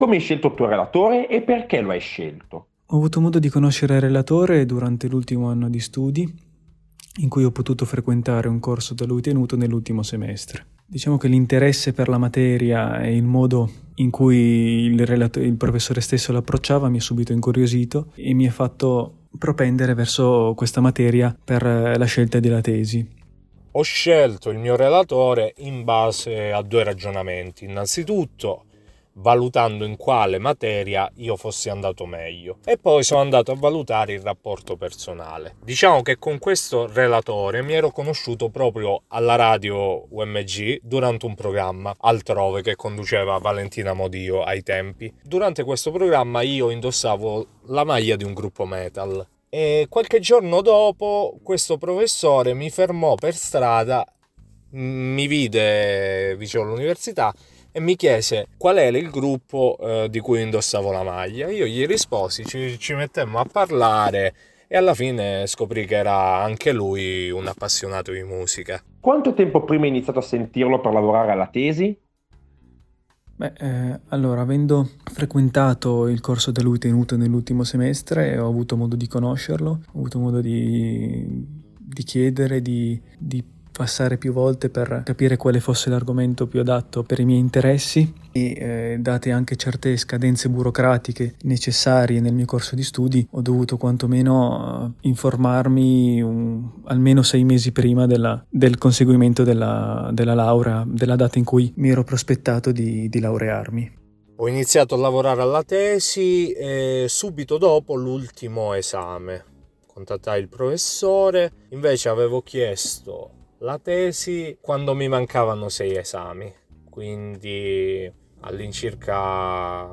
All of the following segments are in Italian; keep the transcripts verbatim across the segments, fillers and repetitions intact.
Come hai scelto il tuo relatore e perché lo hai scelto? Ho avuto modo di conoscere il relatore durante l'ultimo anno di studi, in cui ho potuto frequentare un corso da lui tenuto nell'ultimo semestre. Diciamo che l'interesse per la materia e il modo in cui il, relato- il professore stesso l'approcciava mi ha subito incuriosito e mi ha fatto propendere verso questa materia per la scelta della tesi. Ho scelto il mio relatore in base a due ragionamenti. Innanzitutto, valutando in quale materia io fossi andato meglio, e poi sono andato a valutare il rapporto personale. Diciamo che con questo relatore mi ero conosciuto proprio alla radio U M G durante un programma altrove che conduceva Valentina Modio ai tempi. Durante questo programma io indossavo la maglia di un gruppo metal e qualche giorno dopo questo professore mi fermò per strada, mi vide vicino all'università e mi chiese qual era il gruppo eh, di cui indossavo la maglia. Io gli risposi, ci, ci mettemmo a parlare e alla fine scoprì che era anche lui un appassionato di musica. Quanto tempo prima hai iniziato a sentirlo per lavorare alla tesi? Beh, eh, allora, avendo frequentato il corso da lui tenuto nell'ultimo semestre, ho avuto modo di conoscerlo, ho avuto modo di, di chiedere, di, di passare più volte per capire quale fosse l'argomento più adatto per i miei interessi e eh, date anche certe scadenze burocratiche necessarie nel mio corso di studi, ho dovuto quantomeno uh, informarmi un, almeno sei mesi prima della, del conseguimento della, della laurea, della data in cui mi ero prospettato di, di laurearmi. Ho iniziato a lavorare alla tesi e subito dopo l'ultimo esame contattai il professore, invece avevo chiesto la tesi quando mi mancavano sei esami, quindi all'incirca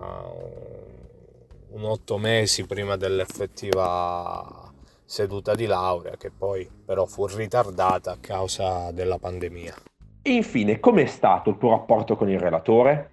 un otto mesi prima dell'effettiva seduta di laurea, che poi però fu ritardata a causa della pandemia. E infine, com'è stato il tuo rapporto con il relatore?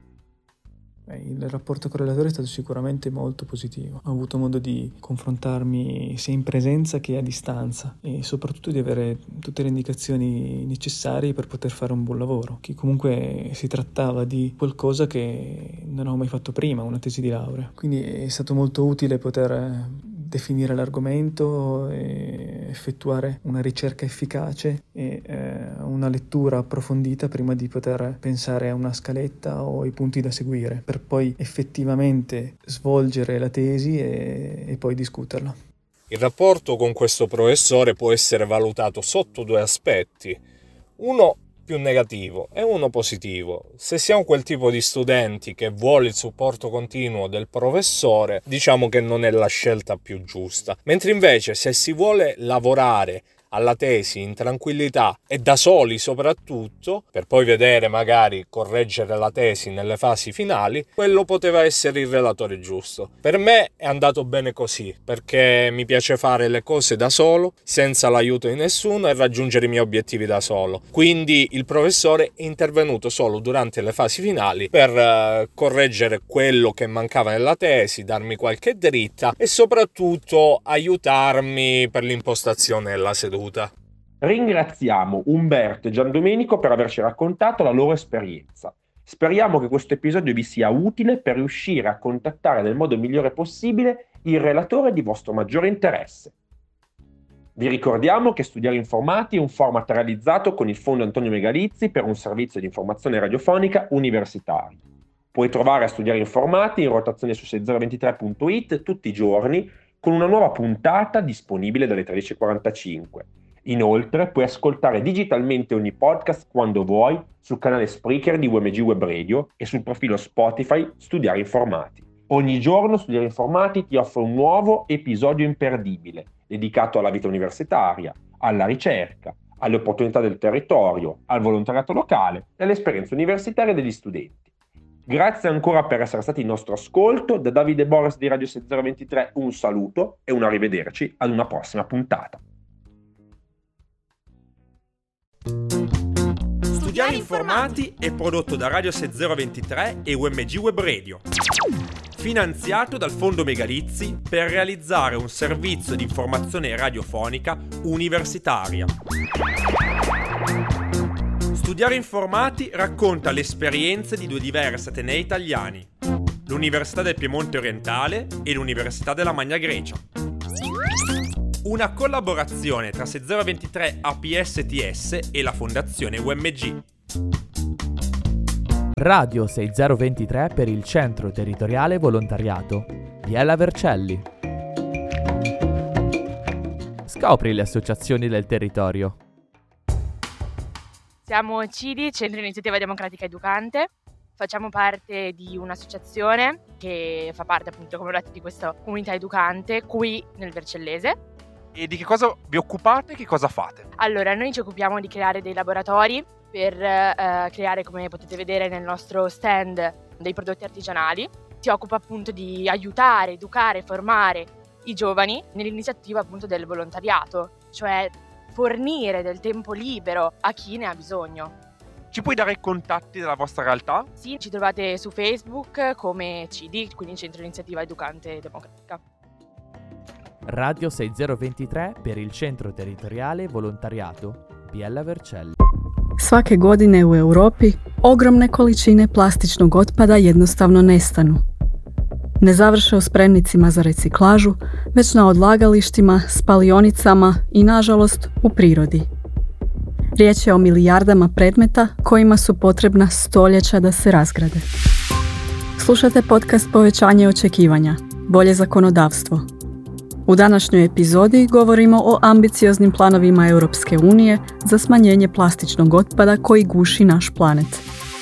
Il rapporto con il relatore è stato sicuramente molto positivo. Ho avuto modo di confrontarmi sia in presenza che a distanza e soprattutto di avere tutte le indicazioni necessarie per poter fare un buon lavoro, che comunque si trattava di qualcosa che non ho mai fatto prima, una tesi di laurea. Quindi è stato molto utile poter definire l'argomento e effettuare una ricerca efficace e eh, una lettura approfondita prima di poter pensare a una scaletta o ai punti da seguire, per poi effettivamente svolgere la tesi e, e poi discuterla. Il rapporto con questo professore può essere valutato sotto due aspetti, uno più negativo e uno positivo. Se siamo quel tipo di studenti che vuole il supporto continuo del professore, diciamo che non è la scelta più giusta, mentre invece se si vuole lavorare alla tesi in tranquillità e da soli soprattutto, per poi vedere magari correggere la tesi nelle fasi finali, quello poteva essere il relatore giusto. Per me è andato bene così, perché mi piace fare le cose da solo, senza l'aiuto di nessuno, e raggiungere i miei obiettivi da solo. Quindi il professore è intervenuto solo durante le fasi finali per uh, correggere quello che mancava nella tesi, darmi qualche dritta e soprattutto aiutarmi per l'impostazione della seduta. Ringraziamo Umberto e Giandomenico per averci raccontato la loro esperienza. Speriamo che questo episodio vi sia utile per riuscire a contattare nel modo migliore possibile il relatore di vostro maggiore interesse. Vi ricordiamo che Studiare Informati è un format realizzato con il Fondo Antonio Megalizzi per un servizio di informazione radiofonica universitario. Puoi trovare Studiare Informati in rotazione su sei zero due tre punto it tutti i giorni, con una nuova puntata disponibile dalle tredici e quarantacinque. Inoltre puoi ascoltare digitalmente ogni podcast quando vuoi sul canale Spreaker di U M G Web Radio e sul profilo Spotify Studiare Informati. Ogni giorno Studiare Informati ti offre un nuovo episodio imperdibile dedicato alla vita universitaria, alla ricerca, alle opportunità del territorio, al volontariato locale e alle esperienze universitarie degli studenti. Grazie ancora per essere stati il nostro ascolto. Da Davide Boris di Radio sei zero due tre un saluto e un arrivederci ad una prossima puntata. Studiare Informati è prodotto da Radio sei zero due tre e U M G Web Radio, finanziato dal Fondo Megalizzi per realizzare un servizio di informazione radiofonica universitaria. Studiare Informati racconta le esperienze di due diversi atenei italiani. l'Università del Piemonte Orientale e l'Università della Magna Grecia. Una collaborazione tra sei zero due tre A P S T S e la Fondazione U M G. Radio sei zero due tre per il Centro Territoriale Volontariato Biella Vercelli. Scopri le associazioni del territorio. Siamo C I D I, Centro Iniziativa Democratica Educante. Facciamo parte di un'associazione che fa parte, appunto, come ho detto, di questa comunità educante qui nel Vercellese. E di che cosa vi occupate e che cosa fate? Allora, noi ci occupiamo di creare dei laboratori per eh, creare, come potete vedere nel nostro stand, dei prodotti artigianali. Si occupa appunto di aiutare, educare, formare i giovani nell'iniziativa appunto del volontariato, cioè fornire del tempo libero a chi ne ha bisogno. Ci puoi dare i contatti della vostra realtà? Sì, ci trovate su Facebook come C I D I, quindi Centro Iniziativa Educante Democratica. Radio sei zero due tre per il Centro Territoriale Volontarijato Biella Vercelli. Svake godine u Europi ogromne količine plastičnog otpada jednostavno nestanu. Ne završe u spremnicima za reciklažu, već na odlagalištima, spalionicama i, nažalost, u prirodi. Riječ je o milijardama predmeta kojima su potrebna stoljeća da se razgrade. Slušate podcast Povećanje očekivanja, bolje zakonodavstvo. U današnjoj epizodi govorimo o ambicioznim planovima Europske unije za smanjenje plastičnog otpada koji guši naš planet.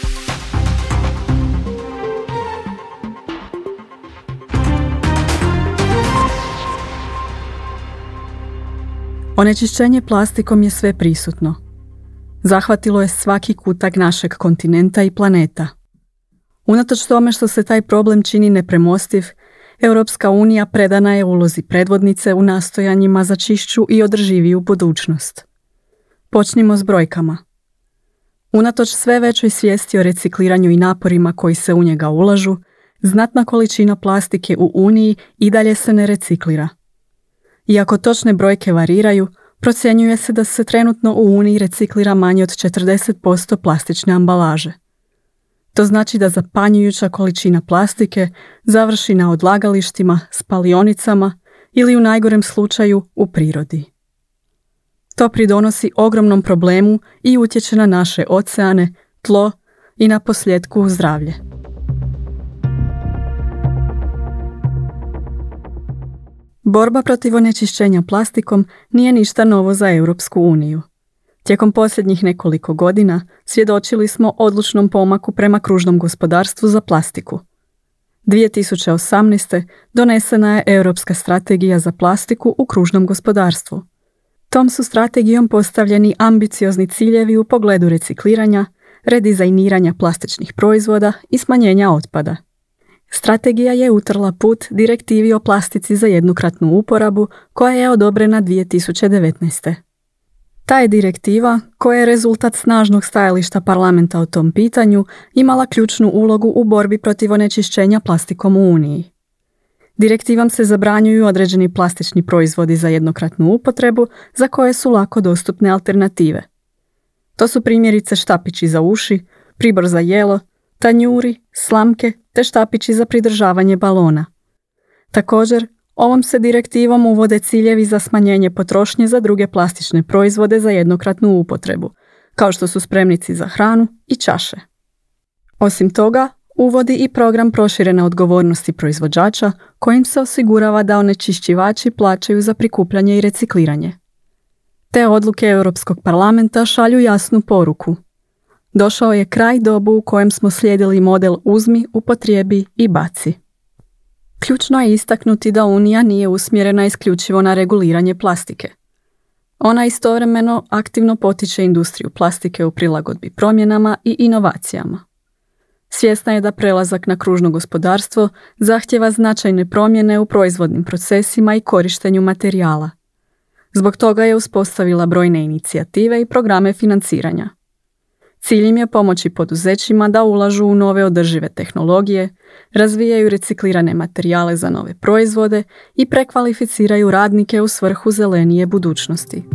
Onečišćenje plastikom je sve prisutno. Zahvatilo je svaki kutak našeg kontinenta i planeta. Unatoč tome što se taj problem čini nepremostiv, Europska unija predana je ulozi predvodnice u nastojanjima za čišću i održiviju budućnost. Počnimo s brojkama. Unatoč sve većoj svijesti o recikliranju i naporima koji se u njega ulažu, znatna količina plastike u Uniji i dalje se ne reciklira. Iako točne brojke variraju, procjenjuje se da se trenutno u Uniji reciklira manje od četrdeset posto plastične ambalaže. To znači da zapanjujuća količina plastike završi na odlagalištima, spalionicama ili u najgorem slučaju u prirodi. To pridonosi ogromnom problemu i utječe na naše oceane, tlo i na posljedku zdravlje. Borba protiv onečišćenja plastikom nije ništa novo za Europsku uniju. Tijekom posljednjih nekoliko godina svjedočili smo odlučnom pomaku prema kružnom gospodarstvu za plastiku. dvije tisuće osamnaeste. donesena je Europska strategija za plastiku u kružnom gospodarstvu. Tom su strategijom postavljeni ambiciozni ciljevi u pogledu recikliranja, redizajniranja plastičnih proizvoda i smanjenja otpada. Strategija je utrla put direktivi o plastici za jednokratnu uporabu koja je odobrena dvije tisuće devetnaeste. Ta je direktiva, koja je rezultat snažnog stajališta parlamenta o tom pitanju, imala ključnu ulogu u borbi protiv onečišćenja plastikom u Uniji. Direktivom se zabranjuju određeni plastični proizvodi za jednokratnu upotrebu za koje su lako dostupne alternative. To su primjerice štapići za uši, pribor za jelo, tanjuri, slamke te štapići za pridržavanje balona. Također, ovom se direktivom uvode ciljevi za smanjenje potrošnje za druge plastične proizvode za jednokratnu upotrebu, kao što su spremnici za hranu i čaše. Osim toga, uvodi i program proširene odgovornosti proizvođača kojim se osigurava da onečišćivači plaćaju za prikupljanje i recikliranje. Te odluke Europskog parlamenta šalju jasnu poruku. Došao je kraj dobu u kojem smo slijedili model uzmi, upotrijebi i baci. Ključno je istaknuti da Unija nije usmjerena isključivo na reguliranje plastike. Ona istovremeno aktivno potiče industriju plastike u prilagodbi promjenama i inovacijama. Svjesna je da prelazak na kružno gospodarstvo zahtjeva značajne promjene u proizvodnim procesima i korištenju materijala. Zbog toga je uspostavila brojne inicijative i programe financiranja. Cilj im je pomoći poduzećima da ulažu u nove održive tehnologije, razvijaju reciklirane materijale za nove proizvode i prekvalificiraju radnike u svrhu zelenije budućnosti.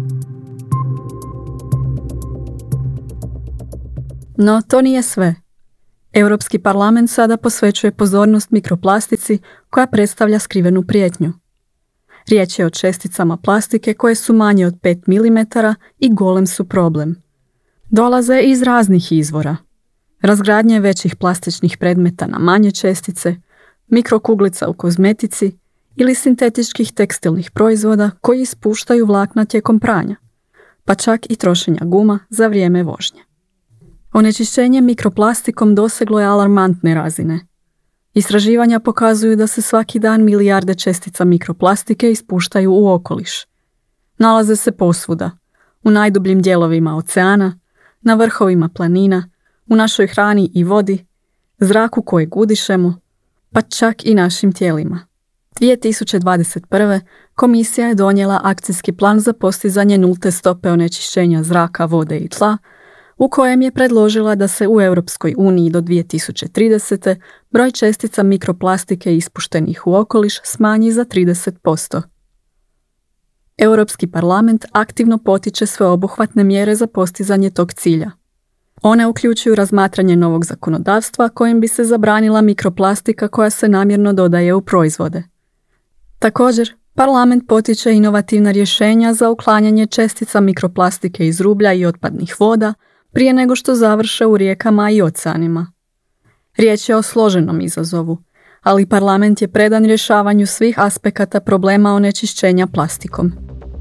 No, to nije sve. Europski parlament sada posvećuje pozornost mikroplastici koja predstavlja skrivenu prijetnju. Riječ je o česticama plastike koje su manje od pet milimetara i golem su problem. Dolaze iz raznih izvora. Razgradnje većih plastičnih predmeta na manje čestice, mikrokuglica u kozmetici ili sintetičkih tekstilnih proizvoda koji ispuštaju vlakna tijekom pranja, pa čak i trošenja guma za vrijeme vožnje. Onečišćenje mikroplastikom doseglo je alarmantne razine. Istraživanja pokazuju da se svaki dan milijarde čestica mikroplastike ispuštaju u okoliš. Nalaze se posvuda, u najdubljim dijelovima oceana, na vrhovima planina, u našoj hrani i vodi, zraku kojeg udišemo, pa čak i našim tijelima. dvije tisuće dvadeset prve. komisija je donijela akcijski plan za postizanje nulte stope onečišćenja zraka, vode i tla, u kojem je predložila da se u Europskoj uniji do dvije tisuće tridesete. broj čestica mikroplastike ispuštenih u okoliš smanji za trideset posto. Europski parlament aktivno potiče sveobuhvatne mjere za postizanje tog cilja. One uključuju razmatranje novog zakonodavstva kojim bi se zabranila mikroplastika koja se namjerno dodaje u proizvode. Također, parlament potiče inovativna rješenja za uklanjanje čestica mikroplastike iz rublja i otpadnih voda prije nego što završe u rijekama i oceanima. Riječ je o složenom izazovu, ali parlament je predan rješavanju svih aspekata problema onečišćenja plastikom.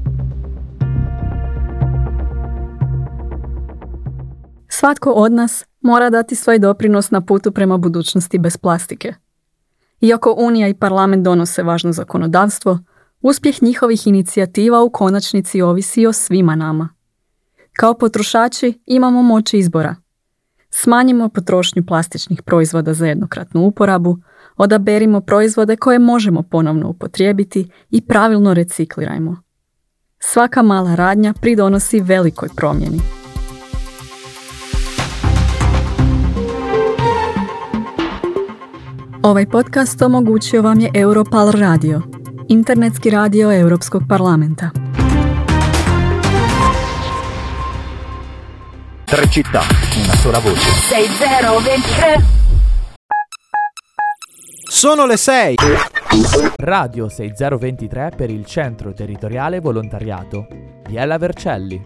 Svatko od nas mora dati svoj doprinos na putu prema budućnosti bez plastike. Iako Unija i parlament donose važno zakonodavstvo, uspjeh njihovih inicijativa u konačnici ovisi o svima nama. Kao potrošači imamo moć izbora. Smanjimo potrošnju plastičnih proizvoda za jednokratnu uporabu, odaberimo proizvode koje možemo ponovno upotrijebiti i pravilno reciklirajmo. Svaka mala radnja pridonosi velikoj promjeni. Ovaj podcast omogućio vam je Europal Radio, internetski radio Europskog parlamenta. Tre città, una sola voce. sei zero ventitré. Sono le sei. Radio sei zero ventitré per il Centro Territoriale Volontariato Biella Vercelli.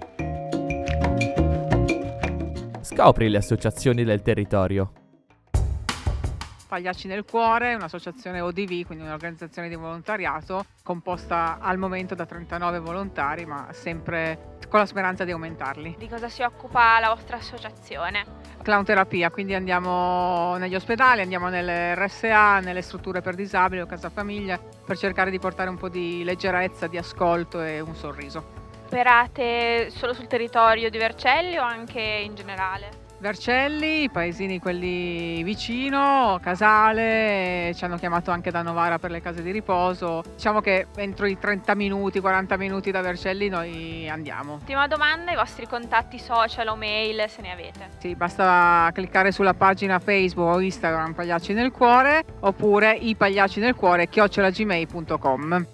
Scopri le associazioni del territorio. Pagliacci nel Cuore, un'associazione O D V, quindi un'organizzazione di volontariato composta al momento da trentanove volontari, ma sempre con la speranza di aumentarli. Di cosa si occupa la vostra associazione? Clownterapia, quindi andiamo negli ospedali, andiamo nelle R S A, nelle strutture per disabili o casa famiglia per cercare di portare un po' di leggerezza, di ascolto e un sorriso. Operate solo sul territorio di Vercelli o anche in generale? Vercelli, i paesini quelli vicino, Casale, ci hanno chiamato anche da Novara per le case di riposo. Diciamo che entro i trenta minuti, quaranta minuti da Vercelli noi andiamo. Ultima domanda, i vostri contatti social o mail se ne avete? Sì, basta cliccare sulla pagina Facebook o Instagram Pagliacci nel Cuore oppure i pagliacci nel cuore chiocciola gmail punto com.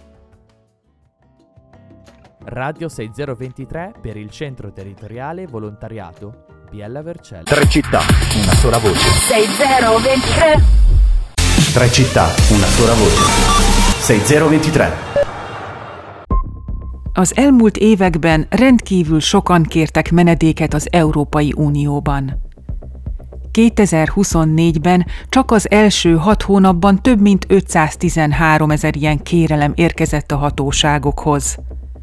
Radio sei zero ventitré per il Centro Territoriale Volontariato Biella Vercelli. Tre città, una sola voce. sei zero ventitré. Tre città, una sola voce. sei zero ventitré. Az elmúlt években rendkívül sokan kértek menedéket az Európai Unióban. kétezer-huszonnégyben csak az első hat hónapban több mint ötszáztizenhárom ezer ilyen kérelem érkezett a hatóságokhoz.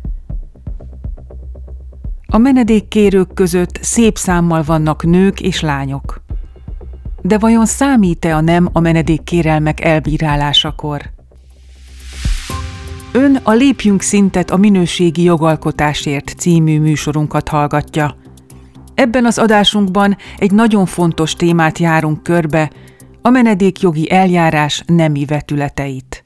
A menedékkérők között szép számmal vannak nők és lányok. De vajon számít-e a nem a menedékkérelmek elbírálásakor? Ön a Lépjünk szintet a minőségi jogalkotásért című műsorunkat hallgatja. Ebben az adásunkban egy nagyon fontos témát járunk körbe, a menedékjogi eljárás nemi vetületeit.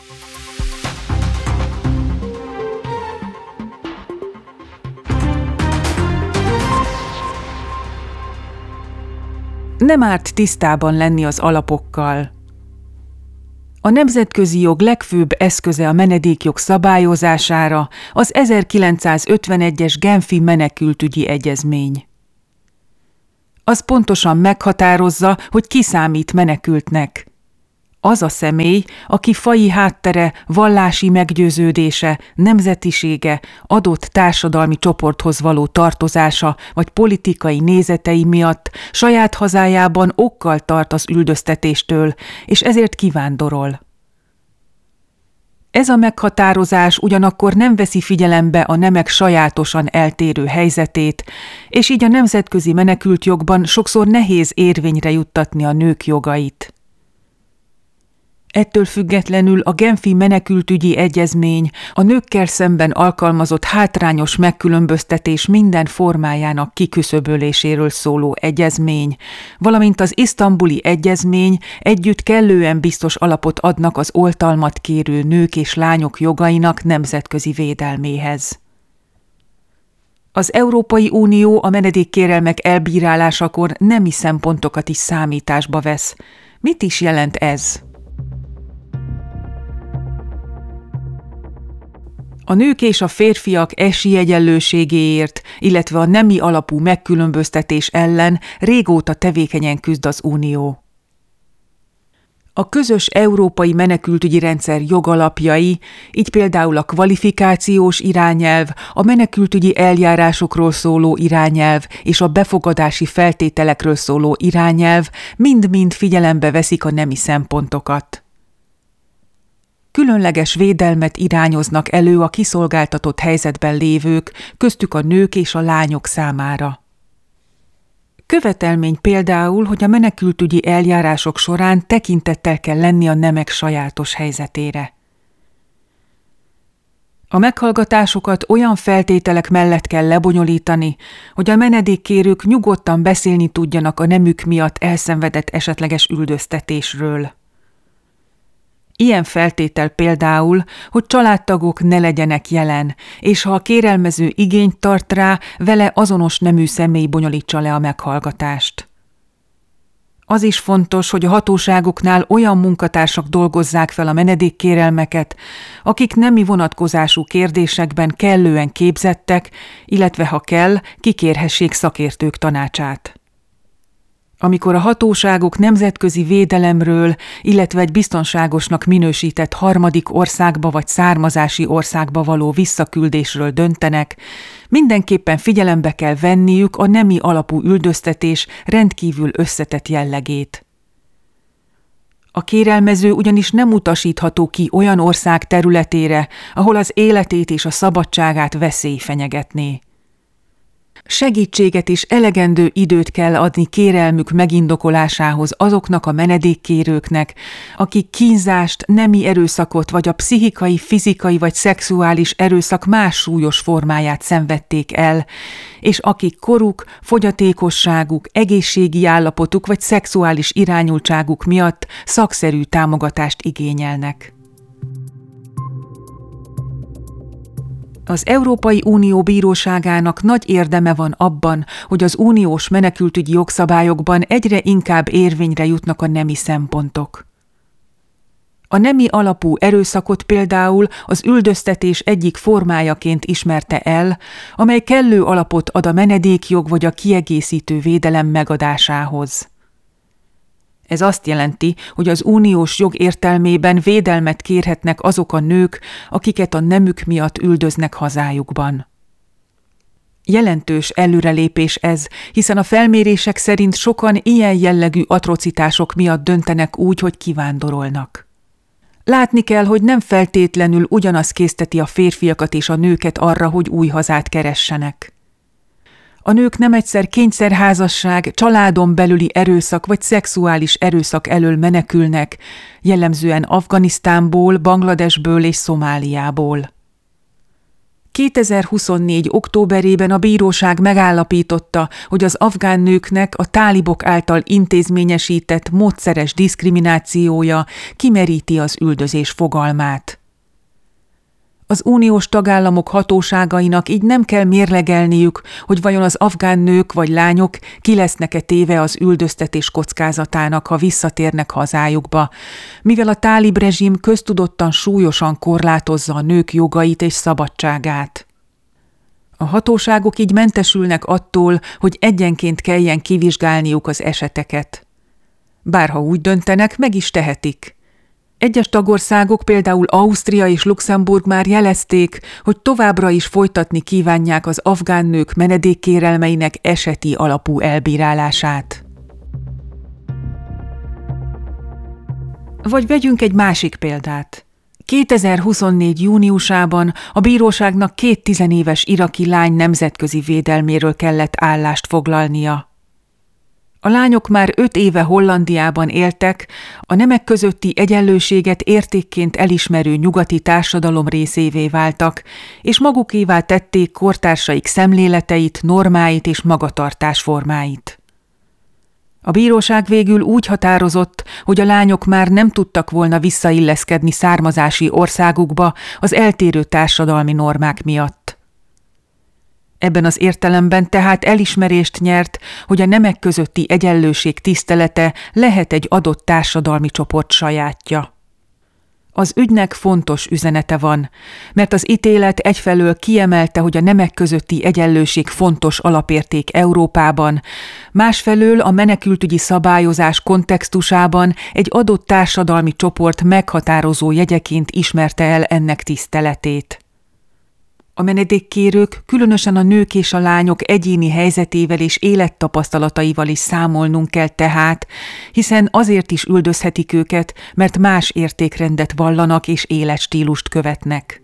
Nem árt tisztában lenni az alapokkal. A nemzetközi jog legfőbb eszköze a menedékjog szabályozására az ezerkilencszázötvenegyes Genfi menekültügyi egyezmény. az pontosan meghatározza, hogy ki számít menekültnek. Az a személy, aki faji háttere, vallási meggyőződése, nemzetisége, adott társadalmi csoporthoz való tartozása vagy politikai nézetei miatt saját hazájában okkal tart az üldöztetéstől, és ezért kivándorol. Ez a meghatározás ugyanakkor nem veszi figyelembe a nemek sajátosan eltérő helyzetét, és így a nemzetközi menekültjogban sokszor nehéz érvényre juttatni a nők jogait. Ettől függetlenül a Genfi menekültügyi egyezmény a nőkkel szemben alkalmazott hátrányos megkülönböztetés minden formájának kiküszöböléséről szóló egyezmény, valamint az isztambuli egyezmény együtt kellően biztos alapot adnak az oltalmat kérő nők és lányok jogainak nemzetközi védelméhez. Az Európai Unió a menedékkérelmek elbírálásakor nemi szempontokat is számításba vesz. Mit is jelent ez? A nők és a férfiak esélyegyenlőségéért, illetve a nemi alapú megkülönböztetés ellen régóta tevékenyen küzd az Unió. A közös európai menekültügyi rendszer jogalapjai, így például a kvalifikációs irányelv, a menekültügyi eljárásokról szóló irányelv és a befogadási feltételekről szóló irányelv mind-mind figyelembe veszik a nemi szempontokat. Különleges védelmet irányoznak elő a kiszolgáltatott helyzetben lévők, köztük a nők és a lányok számára. Követelmény például, hogy a menekültügyi eljárások során tekintettel kell lenni a nemek sajátos helyzetére. A meghallgatásokat olyan feltételek mellett kell lebonyolítani, hogy a menedékkérők nyugodtan beszélni tudjanak a nemük miatt elszenvedett esetleges üldöztetésről. Ilyen feltétel például, hogy családtagok ne legyenek jelen, és ha a kérelmező igényt tart rá, vele azonos nemű személy bonyolítsa le a meghallgatást. Az is fontos, hogy a hatóságoknál olyan munkatársak dolgozzák fel a menedékkérelmeket, akik nemi vonatkozású kérdésekben kellően képzettek, illetve ha kell, kikérhessék szakértők tanácsát. Amikor a hatóságok nemzetközi védelemről, illetve egy biztonságosnak minősített harmadik országba vagy származási országba való visszaküldésről döntenek, mindenképpen figyelembe kell venniük a nemi alapú üldöztetés rendkívül összetett jellegét. A kérelmező ugyanis nem utasítható ki olyan ország területére, ahol az életét és a szabadságát veszély fenyegetné. Segítséget és elegendő időt kell adni kérelmük megindokolásához azoknak a menedékkérőknek, akik kínzást, nemi erőszakot vagy a pszichikai, fizikai vagy szexuális erőszak más súlyos formáját szenvedték el, és akik koruk, fogyatékosságuk, egészségi állapotuk vagy szexuális irányultságuk miatt szakszerű támogatást igényelnek. Az Európai Unió Bíróságának nagy érdeme van abban, hogy az uniós menekültügyi jogszabályokban egyre inkább érvényre jutnak a nemi szempontok. A nemi alapú erőszakot például az üldöztetés egyik formájaként ismerte el, amely kellő alapot ad a menedékjog vagy a kiegészítő védelem megadásához. Ez azt jelenti, hogy az uniós jog értelmében védelmet kérhetnek azok a nők, akiket a nemük miatt üldöznek hazájukban. Jelentős előrelépés ez, hiszen a felmérések szerint sokan ilyen jellegű atrocitások miatt döntenek úgy, hogy kivándorolnak. Látni kell, hogy nem feltétlenül ugyanaz készteti a férfiakat és a nőket arra, hogy új hazát keressenek. A nők nem egyszer kényszerházasság, családon belüli erőszak vagy szexuális erőszak elől menekülnek, jellemzően Afganisztánból, Bangladesből és Szomáliából. kétezer-huszonnégy. októberében a bíróság megállapította, hogy az afgán nőknek a tálibok által intézményesített módszeres diszkriminációja kimeríti az üldözés fogalmát. Az uniós tagállamok hatóságainak így nem kell mérlegelniük, hogy vajon az afgán nők vagy lányok ki lesznek-e téve az üldöztetés kockázatának, ha visszatérnek hazájukba, mivel a tálib rezsim köztudottan súlyosan korlátozza a nők jogait és szabadságát. A hatóságok így mentesülnek attól, hogy egyenként kelljen kivizsgálniuk az eseteket. Bárha úgy döntenek, meg is tehetik. Egyes tagországok, például Ausztria és Luxemburg már jelezték, hogy továbbra is folytatni kívánják az afgán nők menedékkérelmeinek eseti alapú elbírálását. Vagy vegyünk egy másik példát. kétezer-huszonnégy júniusában a bíróságnak két tizenéves iraki lány nemzetközi védelméről kellett állást foglalnia. A lányok már öt éve Hollandiában éltek, a nemek közötti egyenlőséget értékként elismerő nyugati társadalom részévé váltak, és magukévá tették kortársaik szemléleteit, normáit és magatartásformáit. A bíróság végül úgy határozott, hogy a lányok már nem tudtak volna visszailleszkedni származási országukba az eltérő társadalmi normák miatt. Ebben az értelemben tehát elismerést nyert, hogy a nemek közötti egyenlőség tisztelete lehet egy adott társadalmi csoport sajátja. Az ügynek fontos üzenete van, mert az ítélet egyfelől kiemelte, hogy a nemek közötti egyenlőség fontos alapérték Európában, másfelől a menekültügyi szabályozás kontextusában egy adott társadalmi csoport meghatározó jegyeként ismerte el ennek tiszteletét. A menedékkérők, különösen a nők és a lányok egyéni helyzetével és élettapasztalataival is számolnunk kell tehát, hiszen azért is üldözhetik őket, mert más értékrendet vallanak és életstílust követnek.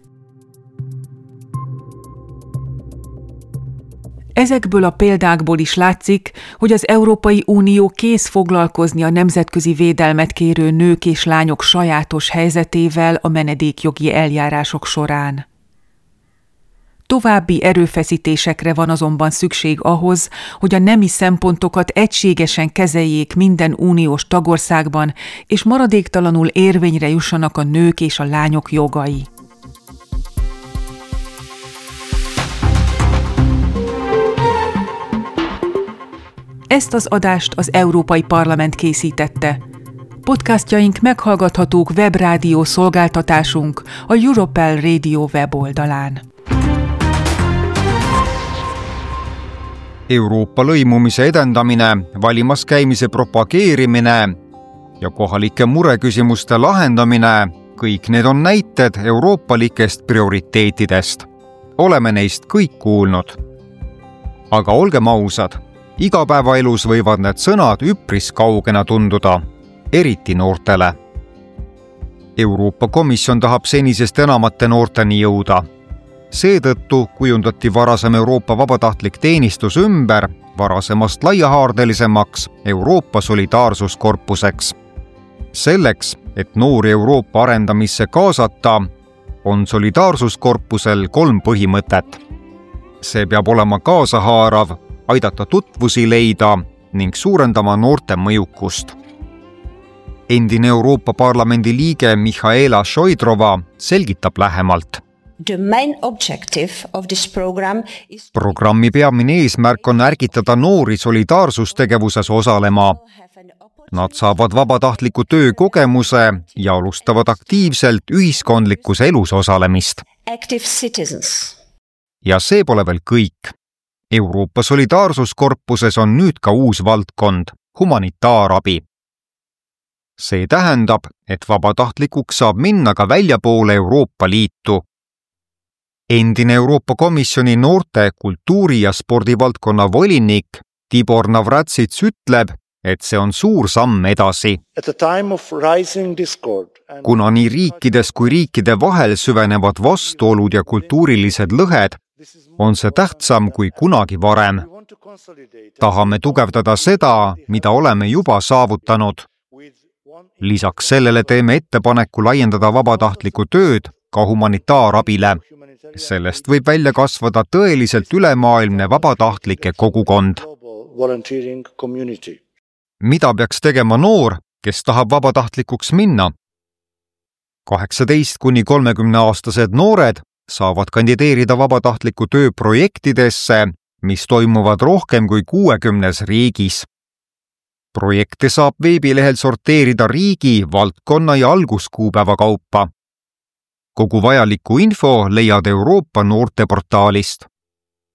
Ezekből a példákból is látszik, hogy az Európai Unió kész foglalkozni a nemzetközi védelmet kérő nők és lányok sajátos helyzetével a menedékjogi eljárások során. További erőfeszítésekre van azonban szükség ahhoz, hogy a nemi szempontokat egységesen kezeljék minden uniós tagországban, és maradéktalanul érvényre jussanak a nők és a lányok jogai. Ezt az adást az Európai Parlament készítette. Podcastjaink meghallgathatók webrádió szolgáltatásunk a Europel Radio weboldalán. Euroopa lõimumise edendamine, valimas käimise propageerimine ja kohalike mureküsimuste lahendamine, kõik need on näited euroopalikest prioriteetidest. Oleme neist kõik kuulnud. Aga olgem ausad, igapäevaelus võivad need sõnad üpris kaugena tunduda, eriti noortele. Euroopa Komisjon tahab senisest enamate noorteni jõuda. Seetõttu kujundati varasem Euroopa vabatahtlik teenistus ümber varasemast laiahaardelisemaks Euroopa solidaarsuskorpuseks. Selleks, et noori Euroopa arendamisse kaasata, on solidaarsuskorpusel kolm põhimõtet. See peab olema kaasahaarav, aidata tutvusi leida ning suurendama noorte mõjukust. Endine Euroopa Parlamendi liige Mihaela Šoidrova selgitab lähemalt. The main objective of this program is... Programmi peamine eesmärk on ärgitada noori solidaarsustegevuses osalema. Nad saavad vabatahtliku töö kogemuse ja alustavad aktiivselt ühiskondlikus elus osalemist. Active citizens. Ja see pole veel kõik. Euroopa solidaarsuskorpuses on nüüd ka uus valdkond, humanitaarabi. See tähendab, et vabatahtlikuks saab minna ka väljapoole Euroopa Liitu. Endine Euroopa Komisjoni noorte, kultuuri ja spordivaldkonna volinik Tibor Navratsits ütleb, et see on suur samm edasi. Kuna nii riikides kui riikide vahel süvenevad vastuolud ja kultuurilised lõhed, on see tähtsam kui kunagi varem. Tahame tugevdada seda, mida oleme juba saavutanud. Lisaks sellele teeme ettepaneku laiendada vabatahtlikku tööd ka humanitaarabile. Sellest võib välja kasvada tõeliselt ülemaailmne vabatahtlike kogukond. Mida peaks tegema noor, kes tahab vabatahtlikuks minna? kaheksateist kuni kolmekümne aastased noored saavad kandideerida vabatahtliku töö projektidesse, mis toimuvad rohkem kui kuuekümnes riigis. Projekte saab veebilehel sorteerida riigi, valdkonna ja alguskuupäeva kaupa. Kogu vajaliku info leiad Euroopa noorteportaalist.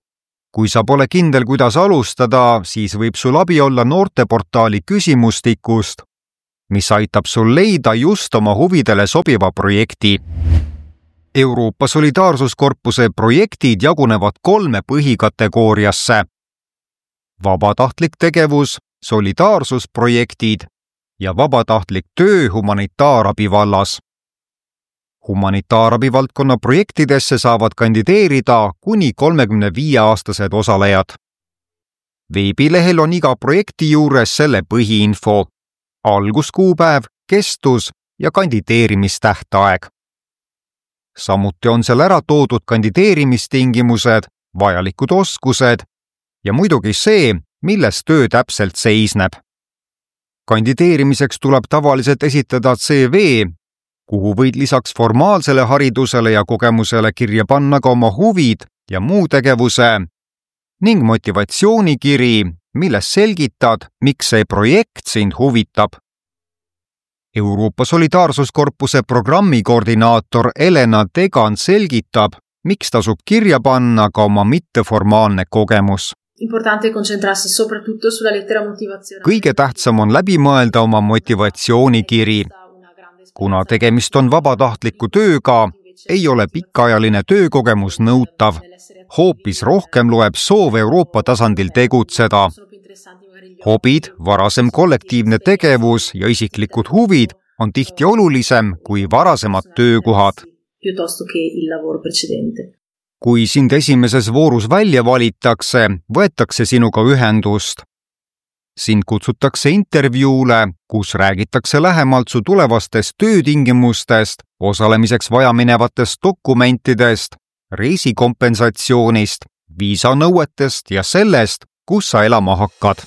Kui sa pole kindel, kuidas alustada, siis võib sul abi olla noorteportaali küsimustikust, mis aitab sul leida just oma huvidele sobiva projekti. Euroopa Solidaarsuskorpuse projektid jagunevad kolme põhikategooriasse. Vabatahtlik tegevus, solidaarsusprojektid ja vabatahtlik töö humanitaarabi vallas. Humanitaarabi valdkonna projektidesse saavad kandideerida kuni kolmekümne viie aastased osalejad. Veebilehel on iga projekti juures selle põhiinfo, alguskuupäev, kestus ja kandideerimistähtaeg. Samuti on seal ära toodud kandideerimistingimused, vajalikud oskused ja muidugi see, milles töö täpselt seisneb. Kandideerimiseks tuleb tavaliselt esitada C V, kuhu võid lisaks formaalsele haridusele ja kogemusele kirja panna ka oma huvid ja muu tegevuse ning motivatsioonikiri, milles selgitad, miks see projekt sind huvitab. Euroopa Solidaarsuskorpuse programmi koordinaator Elena Tegan selgitab, miks tasub kirja panna ka oma mitteformaalne kogemus. Kõige tähtsam on läbi mõelda oma motivatsioonikiri. Kuna tegemist on vabatahtliku tööga, ei ole pikaajaline töökogemus nõutav. Hoopis rohkem loeb soov Euroopa tasandil tegutseda. Hobid, varasem kollektiivne tegevus ja isiklikud huvid on tihti olulisem kui varasemad töökohad. Kui sind esimeses voorus välja valitakse, võetakse sinuga ühendust. Sind kutsutakse intervjuule, kus räägitakse lähemalt su tulevastest töötingimustest, osalemiseks vajaminevatest dokumentidest, reisikompensatsioonist, viisanõuetest ja sellest, kus sa elama hakkad.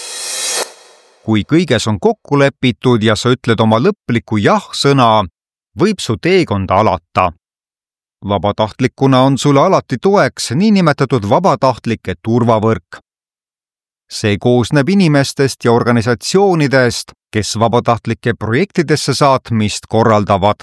Kui kõiges on kokku lepitud ja sa ütled oma lõpliku jah-sõna, võib su teekonda alata. Vabatahtlikuna on sulle alati toeks niinimetatud vabatahtlike turvavõrk. See koosneb inimestest ja organisatsioonidest, kes vabatahtlike projektidesse saatmist korraldavad.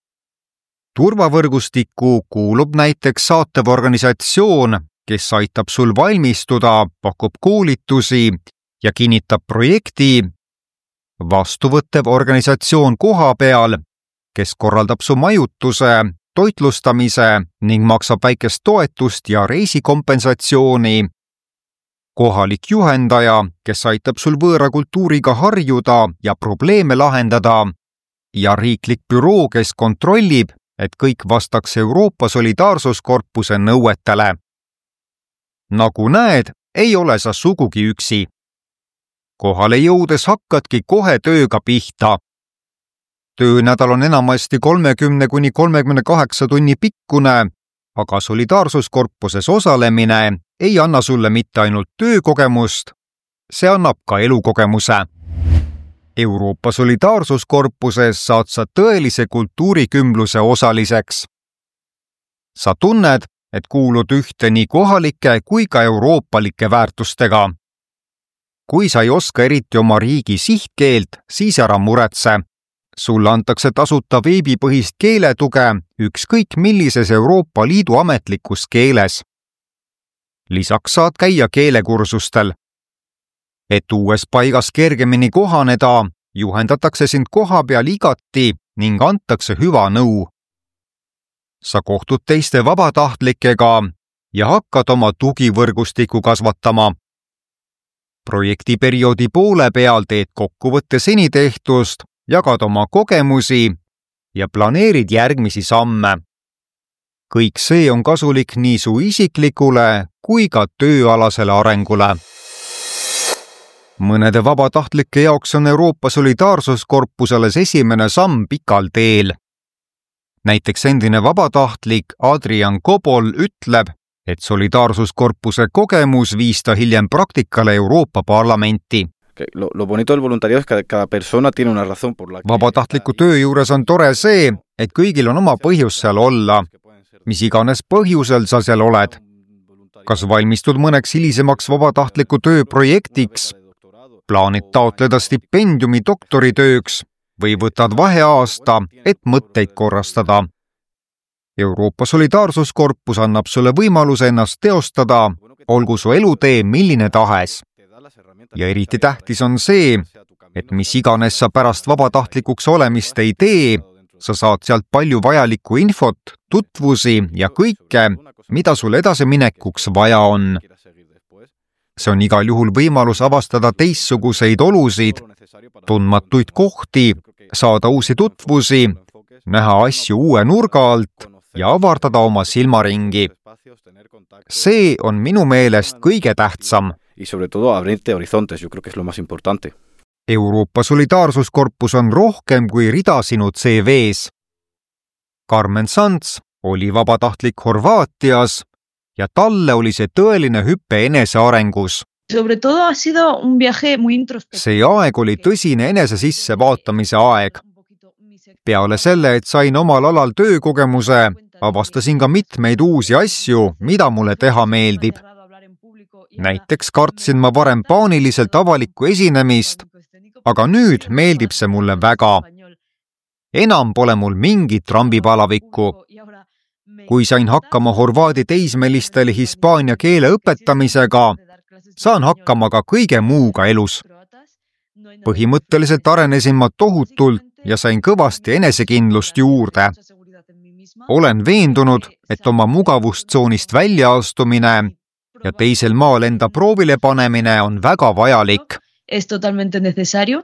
Turvavõrgustikku kuulub näiteks saatev organisatsioon, kes aitab sul valmistuda, pakub koolitusi ja kinnitab projekti, vastuvõttev organisatsioon koha peal, kes korraldab su majutuse, toitlustamise ning maksab väikest toetust ja reisikompensatsiooni, kohalik juhendaja, kes aitab sul võõra kultuuriga harjuda ja probleeme lahendada, ja riiklik büroo, kes kontrollib, et kõik vastaks Euroopa Solidaarsuskorpuse nõuetele. Nagu näed, ei ole sa sugugi üksi. Kohale jõudes hakkadki kohe tööga pihta. Töönädal on enamasti kolmekümne kuni kolmekümne kaheksa tunni pikkune, aga Solidaarsuskorpuses osalemine ei anna sulle mitte ainult töökogemust, see annab ka elukogemuse. Euroopa Solidaarsuskorpuses saad sa tõelise kultuurikümbluse osaliseks. Sa tunned, et kuulud ühte nii kohalike kui ka euroopalike väärtustega. Kui sa ei oska eriti oma riigi sihtkeelt, siis ära muretse. Sulle antakse tasuta veebipõhist keeletuge ükskõik millises Euroopa Liidu ametlikus keeles. Lisaks saad käia keelekursustel. Et uues paigas kergemini kohaneda, juhendatakse sind koha peal igati ning antakse hüva nõu. Sa kohtud teiste vabatahtlikega ja hakkad oma tugivõrgustikku kasvatama. Projektiperioodi poole peal teed kokkuvõtte seni tehtust, jagad oma kogemusi ja planeerid järgmisi samme. Kõik see on kasulik nii su isiklikule kui ka tööalasele arengule. Mõnede vabatahtlike jaoks on Euroopa Solidaarsuskorpusele esimene samm pikal teel. Näiteks endine vabatahtlik Adrian Kobol ütleb, et Solidaarsuskorpuse kogemus viis ta hiljem praktikale Euroopa Parlamenti. Lo, lo bonito del voluntariado es que cada persona tiene una razón por la que... Vabatahtliku töö juures on tore see, et kõigil on oma põhjus seal olla. Mis iganes põhjusel sa seal oled. Kas valmistud mõneks hilisemaks vabatahtliku töö projektiks? Plaanid taotleda stipendiumi doktoritööks või võtad vaheaasta, et mõtteid korrastada. Euroopa Solidaarsuskorpus annab sulle võimaluse ennast teostada, olgu su elutee milline tahes. Ja eriti tähtis on see, et mis iganes sa pärast vabatahtlikuks olemist ei tee, sa saad sealt palju vajalikku infot, tutvusi ja kõike, mida sul edasiminekuks vaja on. See on igal juhul võimalus avastada teistsuguseid olusid, tundmatuid kohti, saada uusi tutvusi, näha asju uue nurga alt ja avardada oma silmaringi. See on minu meelest kõige tähtsam. Y sobre todo abrirte horizontes, yo creo que es lo más importante. Euroopa Solidaarsuskorpus on rohkem kui rida sinu C V-s. Carmen Sanz oli vabatahtlik Horvaatias ja talle oli see tõeline hüppe enesearengus. Sobre todo ha sido un viaje muy introspectivo. See aeg oli tõsine enese sisse vaatamise aeg. Peale selle, et sain omal alal töökogemuse, avastasin ka mitmeid uusi asju, mida mulle teha meeldib. Näiteks kartsin ma varem paaniliselt avalikku esinemist, aga nüüd meeldib see mulle väga. Enam pole mul mingit trambipalavikku. Kui sain hakkama horvaadi teismelistele hispaania keele õpetamisega, saan hakkama ka kõige muuga elus. Põhimõtteliselt arenesin ma tohutult ja sain kõvasti enesekindlust juurde. Olen veendunud, et oma mugavustsoonist välja astumine ja teisel maal enda proovile panemine on väga vajalik. Es totalmente necesario.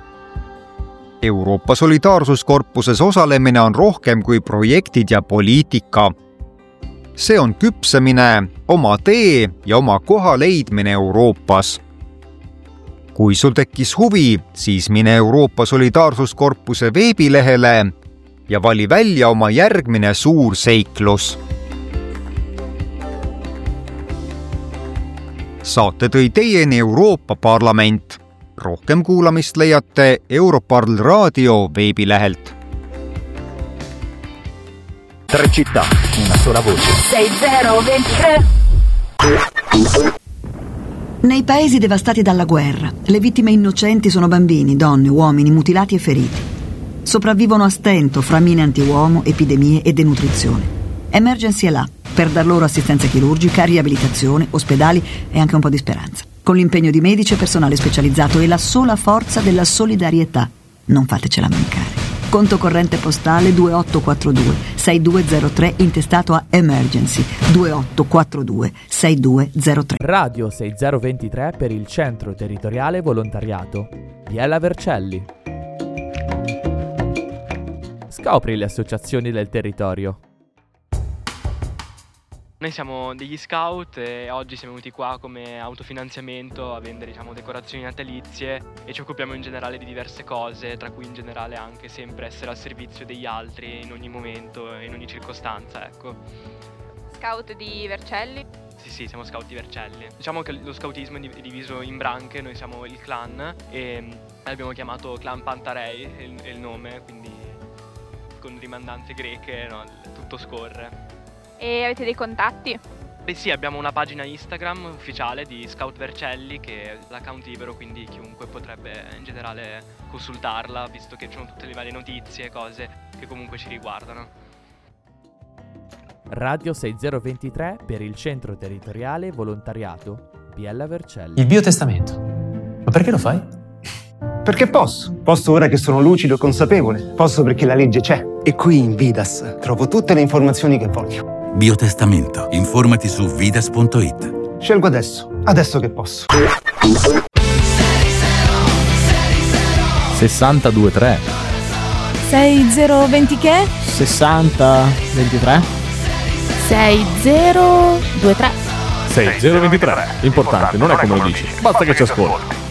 Euroopa Solidaarsuskorpuses osalemine on rohkem kui projektid ja poliitika. See on küpsemine, oma tee ja oma koha leidmine Euroopas. Kui sul tekkis huvi, siis mine Euroopa Solidaarsuskorpuse veebilehele ja vali välja oma järgmine suur seiklus. Saate tõi teieni Euroopa Parlament. Rohkem kuulamist leiate Europarl raadio veebilehelt. Tre città, una sola voce. sei zero ventitré. Nei paesi devastati dalla guerra, le vittime innocenti sono bambini, donne, uomini mutilati e feriti. Sopravvivono a stento fra mine antiuomo, epidemie e denutrizione. Emergency è là per dar loro assistenza chirurgica, riabilitazione, ospedali e anche un po' di speranza. Con l'impegno di medici e personale specializzato e la sola forza della solidarietà. Non fatecela mancare. Conto corrente postale due otto quattro due sei due zero tre intestato a Emergency due otto quattro due sei due zero tre. Radio sei zero ventitré per il Centro Territoriale Volontariato. Biella Vercelli. Scopri le associazioni del territorio. Noi siamo degli scout e oggi siamo venuti qua come autofinanziamento a vendere, diciamo, decorazioni natalizie e ci occupiamo in generale di diverse cose, tra cui in generale anche sempre essere al servizio degli altri in ogni momento e in ogni circostanza, ecco. Scout di Vercelli? Sì, sì, siamo scout di Vercelli. Diciamo che lo scoutismo è diviso in branche, noi siamo il clan e l'abbiamo chiamato Clan Pantarei, è il, è il nome, quindi con rimandanze greche, no, tutto scorre. E avete dei contatti? Beh sì, abbiamo una pagina Instagram ufficiale di Scout Vercelli che è l'account libero, quindi chiunque potrebbe in generale consultarla, visto che ci sono tutte le varie notizie e cose che comunque ci riguardano. Radio sei zero ventitré per il Centro Territoriale Volontariato Biella Vercelli. Il biotestamento. Ma perché lo fai? Perché posso. Posso ora che sono lucido e consapevole. Posso perché la legge c'è. E qui in Vidas trovo tutte le informazioni che voglio. Biotestamento. Informati su vidas punto it. Scelgo adesso. Adesso che posso. sessantadue tre sei zero venti che? sessanta ventitré sei zero due tre sei zero ventitré. Importante, non è come lo dici. Basta che ci ascolti.